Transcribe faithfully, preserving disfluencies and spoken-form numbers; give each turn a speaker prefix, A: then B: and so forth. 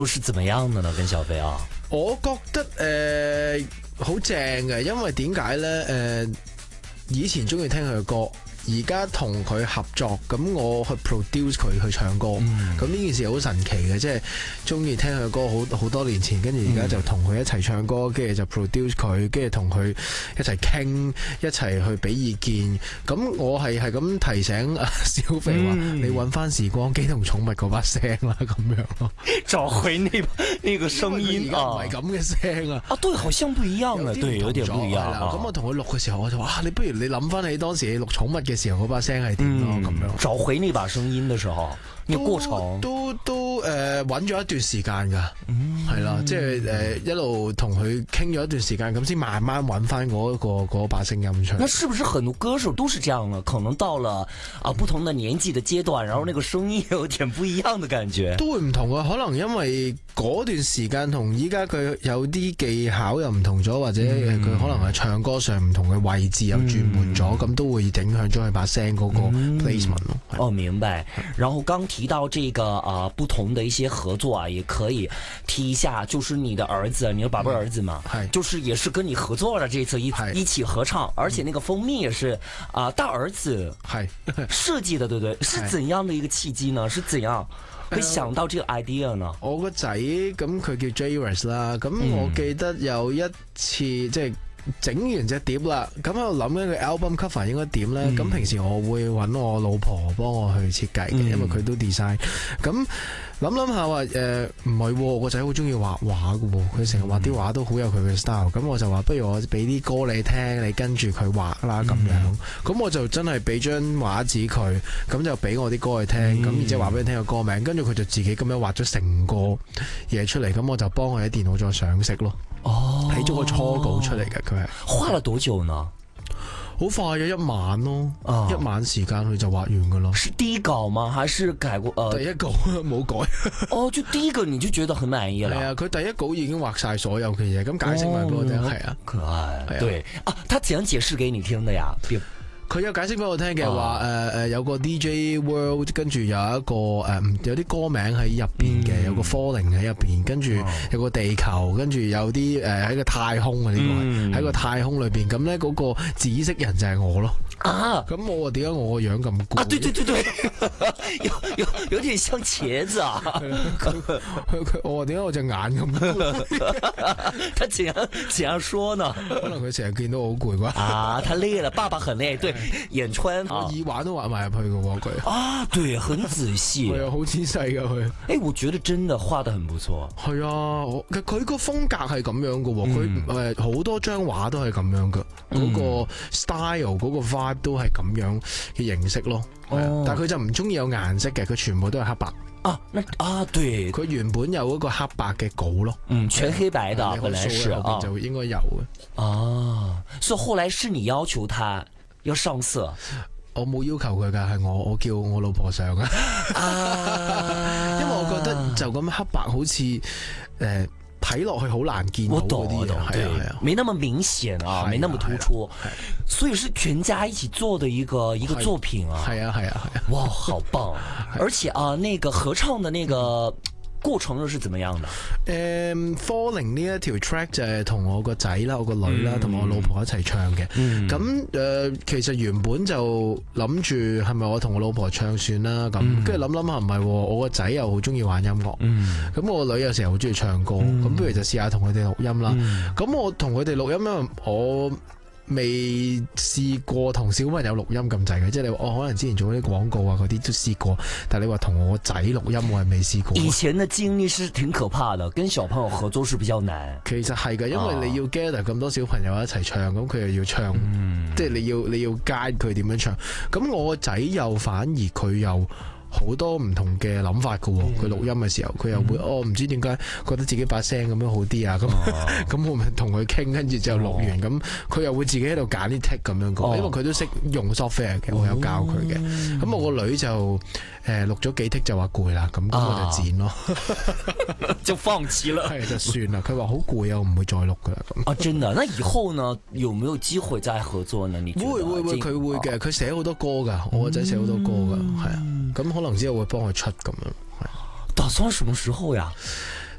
A: 是怎麼樣的呢？跟小飛啊，
B: 我覺得誒好、呃、正嘅，因為點解呢？誒、呃，以前中意聽佢嘅歌。而家同佢合作，咁我去 produce 佢去唱歌，咁呢、嗯、件事好神奇嘅，即係中意聽佢嘅歌好好多年前，跟住而家就同佢一齊唱歌，跟住就 produce 佢，跟住同佢一齊傾，一齊去俾意見。咁我係係咁提醒啊小肥話：嗯、你揾翻時光機同寵物嗰把聲啦，咁樣咯，
A: 找回那那個聲音啊，
B: 唔係咁嘅聲啊，
A: 啊對，好像不一樣啊，對，有點不一樣。
B: 咁我同佢錄嘅時候，我就話：啊，你不如你諗翻起當時你錄寵物嘅時候嗰把聲係點咯，咁、嗯、樣
A: 找回那把聲音嘅時候，你過程
B: 都都誒揾咗一段時間㗎，係啦、嗯，即係誒一路同佢傾咗一段時間，咁先慢慢揾翻嗰個嗰把聲音出嚟。
A: 那是不是很多歌手都是這樣呢？可能到了啊不同的年紀的階段，然後那個聲音有點不一樣的感覺，
B: 都會唔同啊。可能因為嗰段時間同依家佢有啲技巧又唔同咗，或者佢可能係唱歌上唔同嘅位置又轉換咗，咁、嗯、都會影響咗佢把聲嗰個 placement 咯、嗯。
A: 哦，明白。然後剛提到這個啊、呃、不同的一些合作啊，也可以提一下，就是你的兒子，你的寶貝兒子嘛，
B: 嗯、
A: 就是也是跟你合作了這次一一起合唱，而且那個封面也是啊、呃、大兒子係設計的，對不對？是怎樣的一個契機呢？是怎樣會想到這個 idea 呢？
B: 我個仔咁佢叫 Jairus 啦，咁我記得有一次、嗯、即係。整完隻碟啦，咁喺度諗緊個 album cover 應該點咧？咁、嗯、平時我會揾我老婆幫我去設計嘅，嗯、因為佢都 design。咁諗諗下話誒，唔係我個仔好中意畫畫嘅喎，佢成日畫啲畫都好有佢嘅 style。咁、嗯、我就話不如我俾啲歌你聽，你跟住佢畫啦咁樣。咁、嗯、我就真係俾張畫紙佢，咁就俾我啲歌佢聽，咁然之後話俾佢聽個歌名，跟住佢就自己咁樣畫咗成個嘢出嚟，咁我就幫佢喺電腦再上色咯。哦，睇咗個初稿出嚟嘅，佢係
A: 畫了多久呢？
B: 好快嘅一晚咯，
A: 哦、
B: 一晚時間佢就畫完噶咯。
A: 是第一稿嗎？還是改過？呃，
B: 第一稿冇改。
A: 哦，就第一個你就覺得很滿意啦？
B: 係啊，佢第一稿已經畫晒所有嘅嘢，咁解釋埋俾我聽。係、哦、啊，
A: 可愛。
B: 係啊，
A: 對啊，他怎樣解釋給你聽的呀？
B: 佢有解釋俾我聽嘅話，誒誒有個 D J World，跟住有一個誒、呃、有啲歌名喺入邊嘅，嗯、有個 Falling 喺入邊，跟住有個地球，跟住有啲誒喺個太空啊，呢、這個喺、嗯、個太空裏邊，咁咧嗰個紫色人就係我咯。啊！咁我話點解我個樣咁攰？
A: 啊，對對對對，有有有點像茄子啊！
B: 佢佢我話點解我隻眼咁攰？
A: 他怎樣怎樣說呢？
B: 可能佢成日見到我好攰啩？
A: 啊，他累了，爸爸很累，對，眼穿
B: 我耳環都畫埋入去嘅喎，佢
A: 啊，對，很仔細，
B: 係啊，好仔細噶佢。
A: 誒，我覺得真的畫得很不錯。係
B: 啊，佢個風格係咁樣嘅喎，佢誒好多張畫都係咁樣嘅，嗰個 style 嗰個 vibe。都係咁樣嘅形式咯，哦、但係佢就唔中意有顏色嘅，佢全部都係黑白。
A: 啊，啊，對，
B: 佢原本有嗰個黑白嘅稿咯，
A: 嗯，全黑白的，本來是
B: 啊，就應該有嘅。
A: 啊，所以後來是你要求他要上色，
B: 我冇要求佢噶，係我我叫我老婆上啊，因為我覺得就咁黑白好似誒。呃睇落去好難見到嗰啲嘢，係啊係啊，
A: 沒那麼明顯啊，沒那麼突出，所以是全家一起做的一個一個作品啊，
B: 係啊係啊係啊，
A: 哇，好棒！而且啊，那個合唱的那個過程又是怎麼樣的？
B: 誒、um,，Falling 呢一條 track 就係同我個仔啦、我個女啦、同、嗯、我老婆一齊唱嘅。咁誒、嗯呃，其實原本就諗住係咪我同我老婆唱算啦？咁跟住諗諗下唔係，我個仔又好中意玩音樂。咁、嗯、我個女有時候好中意唱歌，咁、嗯、不如就試下同佢哋錄音啦。咁、嗯、我同佢哋錄音，因為我未試過同小朋友錄音咁滯嘅，即係你話我可能之前做啲廣告啊嗰啲都試過，但係你話同我個仔錄音我係未試過。
A: 以前嘅經歷是挺可怕的，跟小朋友合作是比較難。
B: 其實係嘅，因為你要 gather 咁多小朋友一齊唱，咁佢又要唱，嗯、即係你要你要 guide 佢點樣唱。咁我個仔又反而佢又好多唔同嘅諗法㗎喎，佢錄音嘅時候佢又會、嗯、哦唔知點解覺得自己把聲咁樣好啲啊，咁咁、哦、我咪同佢傾，跟住就錄完，咁佢、哦、又會自己喺度揀啲 take 咁樣講，哦、因為佢都識用 software 嘅，我有教佢嘅。咁、嗯、我個女就誒、呃、錄咗幾 take 就話攰啦，咁咁我就剪咯，
A: 啊、就放棄啦，
B: 係就算啦。佢話好攰啊，我唔會再錄噶啦咁。
A: 啊，真的？那以後呢，有沒有機會再合作呢？你
B: 會會會，佢會嘅，佢寫好多歌噶，我個仔寫好多歌噶，係啊、嗯，咁可能之後會幫佢出咁樣。
A: 打算什麼時候呀？